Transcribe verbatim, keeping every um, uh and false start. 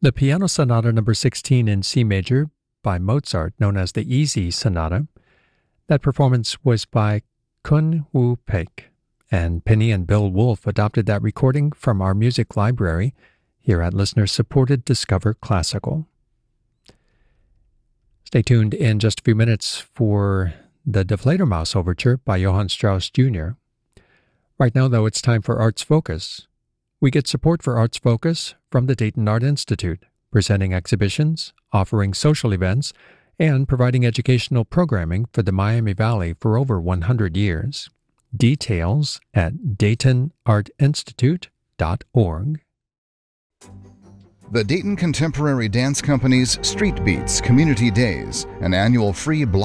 The Piano Sonata number sixteen in C major by Mozart, known as the Easy Sonata. That performance was by Kun Woo Paik, and Penny and Bill Wolf adopted that recording from our music library here at listener-supported Discover Classical. Stay tuned in just a few minutes for the Die Fledermaus Overture by Johann Strauss Junior Right now, though, it's time for Arts Focus. We get support for Arts Focus from the Dayton Art Institute, presenting exhibitions, offering social events, and providing educational programming for the Miami Valley for over one hundred years. Details at dayton art institute dot org. The Dayton Contemporary Dance Company's Street Beats Community Days, an annual free block